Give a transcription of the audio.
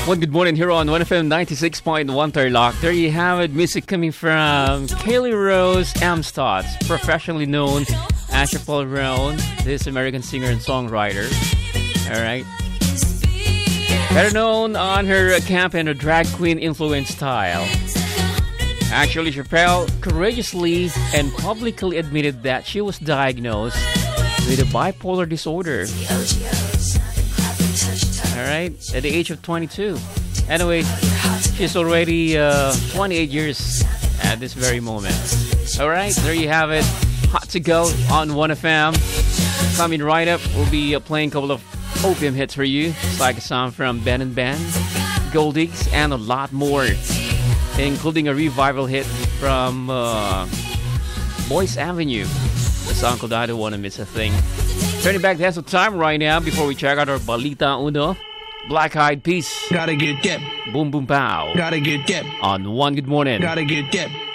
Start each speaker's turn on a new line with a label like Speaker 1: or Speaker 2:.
Speaker 1: Well, good morning here on 1FM 96.1 Tarlac. There you have it, music coming from Kaylee Rose Amstutz, professionally known as Paul Brown, this American singer and songwriter. Alright. Better known on her camp and her drag queen influence style. Actually, Chappelle courageously and publicly admitted that she was diagnosed with a bipolar disorder. Alright, at the age of 22. Anyway, she's already 28 years at this very moment. Alright, there you have it. Hot to go on 1FM. Coming right up, we'll be playing a couple of opium hits for you. It's like a song from Ben and Ben, Gold Diggs, and a lot more. Including a revival hit from Boyce Avenue. The song called I Don't Wanna Miss a Thing. Turning back the hands of time right now before we check out our Balita Uno. Black Eyed Peas.
Speaker 2: Gotta get that.
Speaker 1: Boom Boom Pow.
Speaker 2: Gotta get that.
Speaker 1: On One Good Morning.
Speaker 2: Gotta get that.